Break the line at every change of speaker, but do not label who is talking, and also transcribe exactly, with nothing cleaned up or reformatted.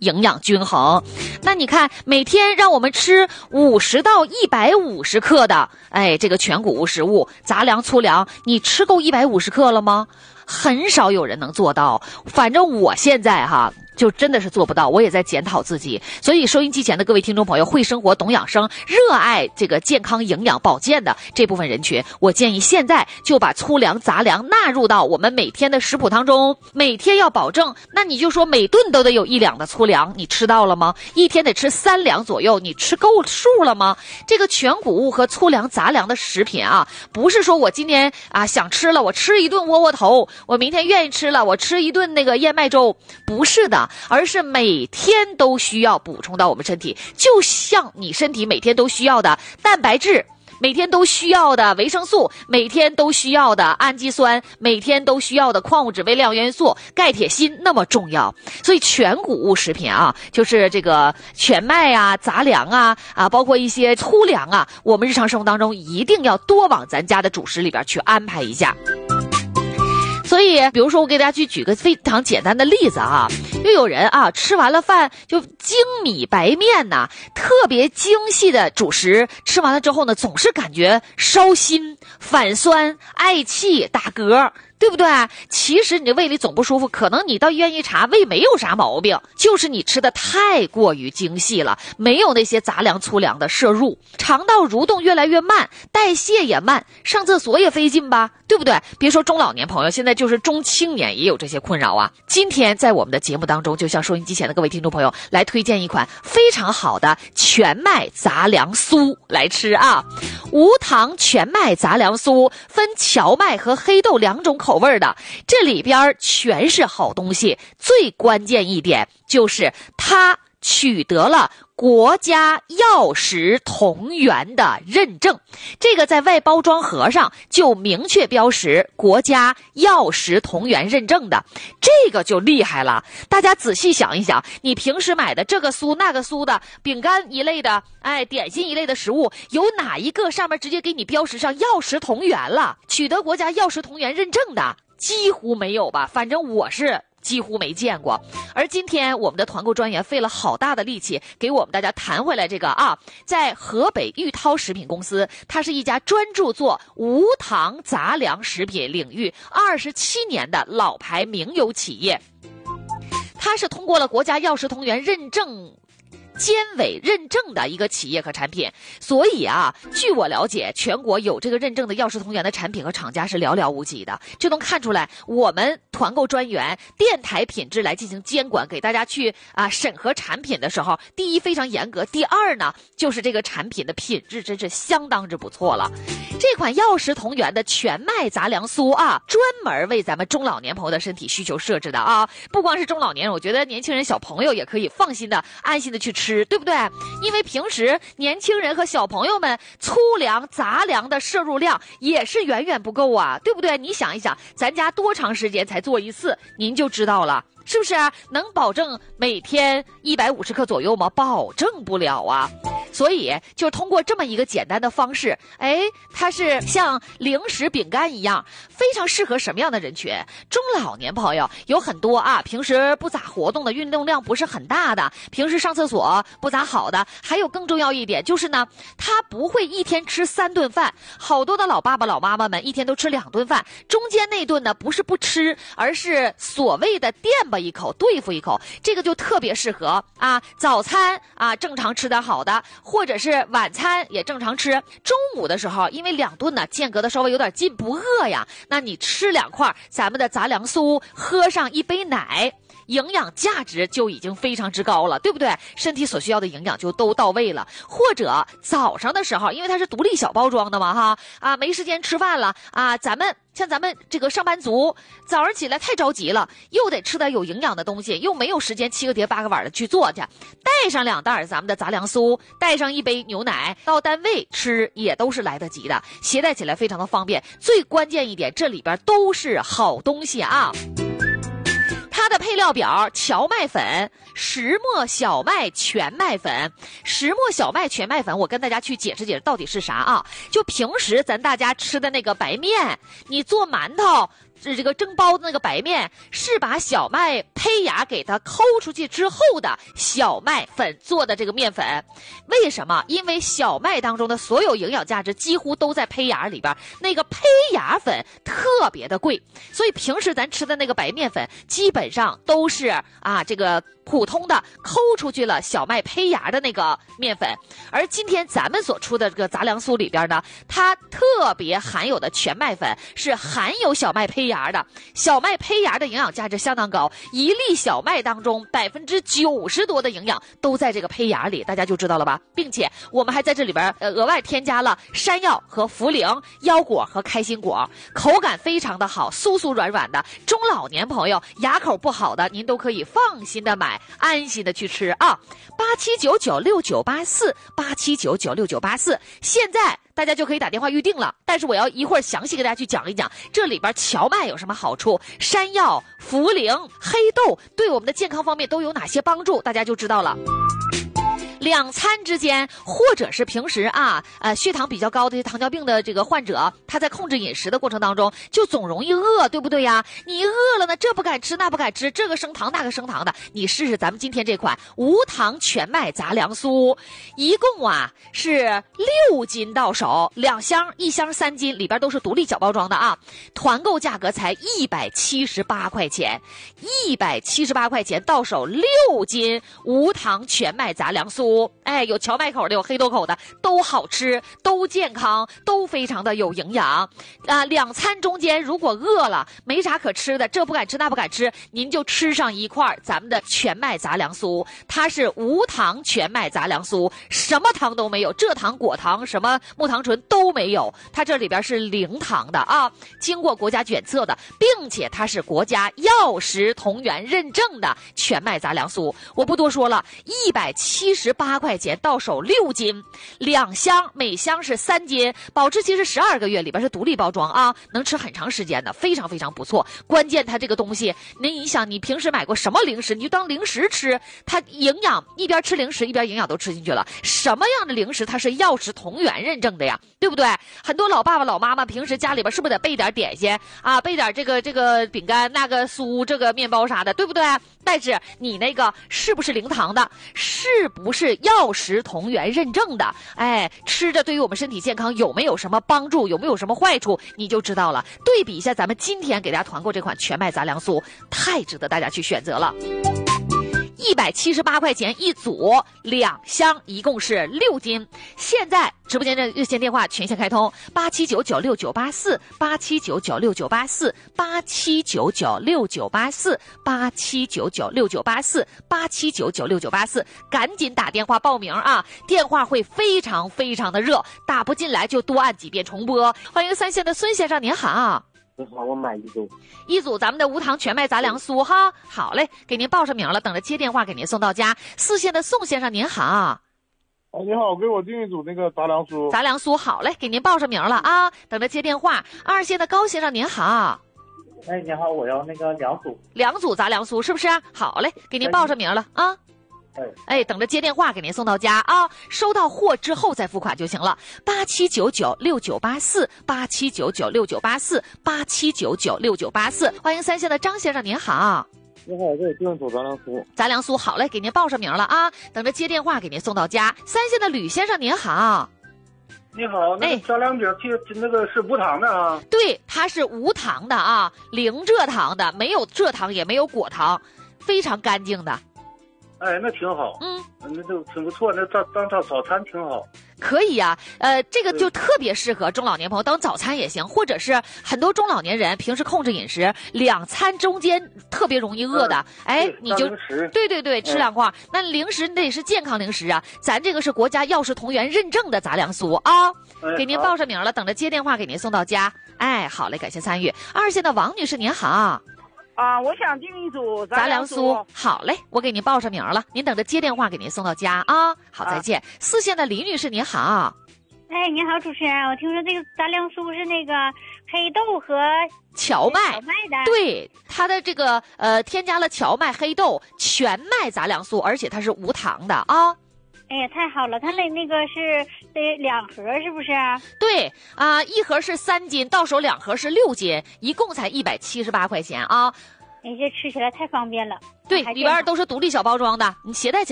营养均衡。那你看，每天让我们吃五十到一百五十克的，哎，这个全谷物食物，杂粮、粗粮，你吃够一百五十克了吗？很少有人能做到。反正我现在哈，就真的是做不到，我也在检讨自己。所以收音机前的各位听众朋友，会生活懂养生，热爱这个健康营养保健的这部分人群，我建议现在就把粗粮杂粮纳入到我们每天的食谱当中，每天要保证。那你就说每顿都得有一两的粗粮，你吃到了吗？一天得吃三两左右，你吃够数了吗？这个全谷物和粗粮杂粮的食品啊，不是说我今天啊想吃了，我吃一顿窝窝头，我明天愿意吃了，我吃一顿那个燕麦粥，不是的，而是每天都需要补充到我们身体，就像你身体每天都需要的蛋白质，每天都需要的维生素，每天都需要的氨基酸，每天都需要的矿物质、微量元素、钙、铁、锌那么重要。所以全谷物食品啊，就是这个全麦啊、杂粮啊啊，包括一些粗粮啊，我们日常生活当中一定要多往咱家的主食里边去安排一下。所以比如说我给大家去举个非常简单的例子啊，又有人啊吃完了饭就精米白面呐、啊，特别精细的主食，吃完了之后呢，总是感觉烧心、反酸、嗳气、打嗝，对不对？其实你的胃里总不舒服，可能你到医院一查，胃没有啥毛病，就是你吃的太过于精细了，没有那些杂粮粗粮的摄入，肠道蠕动越来越慢，代谢也慢，上厕所也费劲吧，对不对？别说中老年朋友，现在就是中青年也有这些困扰啊。今天在我们的节目当中，就向收音机前的各位听众朋友来推荐一款非常好的全麦杂粮酥来吃啊。无糖全麦杂粮酥分荞麦和黑豆两种口味的，这里边全是好东西，最关键一点就是它取得了国家药食同源的认证，这个在外包装盒上就明确标识国家药食同源认证的，这个就厉害了。大家仔细想一想，你平时买的这个酥那个酥的饼干一类的，哎，点心一类的食物，有哪一个上面直接给你标识上药食同源了？取得国家药食同源认证的几乎没有吧，反正我是几乎没见过。而今天我们的团购专员费了好大的力气给我们大家谈回来这个啊，在河北玉涛食品公司，它是一家专注做无糖杂粮食品领域二十七年的老牌名优企业，它是通过了国家药食同源认证监委认证的一个企业和产品，所以啊，据我了解，全国有这个认证的药食同源的产品和厂家是寥寥无几的，就能看出来我们团购专员电台品质来进行监管，给大家去啊审核产品的时候，第一非常严格，第二呢，就是这个产品的品质真是相当之不错了。这款药食同源的全麦杂粮酥啊，专门为咱们中老年朋友的身体需求设置的啊，不光是中老年人，我觉得年轻人小朋友也可以放心的安心的去吃，对不对？因为平时年轻人和小朋友们粗粮杂粮的摄入量也是远远不够啊，对不对？你想一想，咱家多长时间才做一次，您就知道了，是不是啊？能保证每天一百五十克左右吗？保证不了啊。所以就通过这么一个简单的方式，哎，它是像零食饼干一样，非常适合什么样的人群？中老年朋友有很多啊，平时不咋活动的，运动量不是很大的，平时上厕所不咋好的，还有更重要一点就是呢，他不会一天吃三顿饭，好多的老爸爸老妈妈们一天都吃两顿饭，中间那顿呢不是不吃，而是所谓的垫吧一口对付一口，这个就特别适合啊，早餐啊正常吃点好的，或者是晚餐也正常吃，中午的时候因为两顿呢间隔的稍微有点近，不饿呀，那你吃两块咱们的杂粮酥，喝上一杯奶，营养价值就已经非常之高了，对不对？身体所需要的营养就都到位了。或者早上的时候，因为它是独立小包装的嘛哈，啊没时间吃饭了啊，咱们像咱们这个上班族，早上起来太着急了，又得吃点有营养的东西，又没有时间七个碟八个碗的去做去，带上两袋咱们的杂粮酥，带上一杯牛奶，到单位吃也都是来得及的，携带起来非常的方便。最关键一点，这里边都是好东西啊。它的配料表：荞麦粉、石磨小麦全麦粉。石磨小麦全麦粉，我跟大家去解释解释到底是啥啊？就平时咱大家吃的那个白面，你做馒头这个蒸包的那个白面是把小麦胚芽给它抠出去之后的小麦粉做的这个面粉。为什么？因为小麦当中的所有营养价值几乎都在胚芽里边，那个胚芽粉特别的贵，所以平时咱吃的那个白面粉基本上都是啊这个普通的抠出去了小麦胚芽的那个面粉。而今天咱们所出的这个杂粮酥里边呢，它特别含有的全麦粉是含有小麦胚芽的，小麦胚芽的营养价值相当高，一粒小麦当中百分之九十多的营养都在这个胚芽里，大家就知道了吧？并且我们还在这里边呃额外添加了山药和茯苓、腰果和开心果，口感非常的好，酥酥软软的。中老年朋友牙口不好的，您都可以放心的买，安心的去吃啊！八七九九六九八四八七九九六九八四，现在大家就可以打电话预定了。但是我要一会儿详细给大家去讲一讲这里边荞麦有什么好处，山药、茯苓、黑豆对我们的健康方面都有哪些帮助，大家就知道了。两餐之间，或者是平时啊，呃，血糖比较高的糖尿病的这个患者，他在控制饮食的过程当中，就总容易饿，对不对呀？你饿了呢，这不敢吃，那不敢吃，这个升糖，那个升糖的，你试试咱们今天这款无糖全麦杂粮酥，一共啊是六斤到手，两箱，一箱三斤，里边都是独立小包装的啊，团购价格才一百七十八块钱，一百七十八块钱到手六斤无糖全麦杂粮酥。哎，有荞麦口的，有黑豆口的，都好吃，都健康，都非常的有营养啊！两餐中间如果饿了没啥可吃的，这不敢吃那不敢吃，您就吃上一块咱们的全麦杂粮酥，它是无糖全麦杂粮酥，什么糖都没有，蔗糖、果糖、什么木糖醇都没有，它这里边是零糖的啊，经过国家检测的，并且它是国家药食同源认证的全麦杂粮酥。我不多说了，一百七十八块钱到手六斤，两箱，每箱是三斤，保质期是十二个月，里边是独立包装啊，能吃很长时间的，非常非常不错。关键它这个东西，那你想你平时买过什么零食，你就当零食吃，它营养一边吃零食一边营养都吃进去了。什么样的零食它是药食同源认证的呀，对不对？很多老爸爸老妈妈平时家里边是不是得备点点心啊，备点这个这个饼干那个酥这个面包啥的，对不对？但是你那个是不是零糖的，是不是药食同源认证的，哎，吃着对于我们身体健康有没有什么帮助，有没有什么坏处，你就知道了。对比一下咱们今天给大家团购这款全麦杂粮酥，太值得大家去选择了。一百七十八块钱一组，两箱，一共是六斤。现在直播间的热线电话全线开通，八七九九六九八四，八七九九六九八四，八七九九六九八四，八七九九六九八四，八七九九六九八四，赶紧打电话报名啊！电话会非常非常的热，打不进来就多按几遍重播。欢迎三线的孙先生，您好。
你好，我买一组，
一组咱们的无糖全麦杂粮酥哈，好嘞，给您报上名了，等着接电话给您送到家。四线的宋先生您好，
哎，你好，给我订一组那个杂粮酥。
杂粮酥好嘞，给您报上名了啊，等着接电话。二线的高先生您好，
哎，你好，我要那个两组，
两组杂粮酥是不是？好嘞，给您报上名了啊。
哎
哎，等着接电话给您送到家啊！收到货之后再付款就行了。八七九九六九八四，八七九九六九八四，八七九九六九八四。欢迎三线的张先生您好，
你好，这里订一组杂粮酥。
杂粮酥好嘞，给您报上名了啊！等着接电话给您送到家。三线的吕先生您好，
你好，那个杂粮饼其那个是无糖的啊？
对，它是无糖的啊，零蔗糖的，没有蔗糖也没有果糖，非常干净的。
哎，那挺好，
嗯，
那就挺不错，那当当早早餐挺好。
可以呀、啊，呃，这个就特别适合中老年朋友当早餐也行，或者是很多中老年人平时控制饮食，两餐中间特别容易饿的，嗯、哎，你就对对对吃两块、嗯。那零食得是健康零食啊，咱这个是国家药食同源认证的杂粮酥啊、哎，给您报上名了，等着接电话给您送到家。哎，好嘞，感谢参与。二线的王女士您好。
啊，我想订一组
杂粮酥，好嘞，我给您报上名了，您等着接电话给您送到家啊。好，再见。啊、四线的李女士您好，
哎，你好，主持人，我听说这个杂粮酥是那个黑豆和
荞麦，
荞麦的，
对，它的这个呃添加了荞麦、黑豆全麦杂粮酥，而且它是无糖的啊。
哎哎呀，太好了，它那那个是得两盒，是不是？
对啊、呃，一盒是三斤，到手两盒是六斤，一共才一百七十八块钱啊。
哎，这吃起来太方便了。
对，里边都是独立小包装的，你携带起来。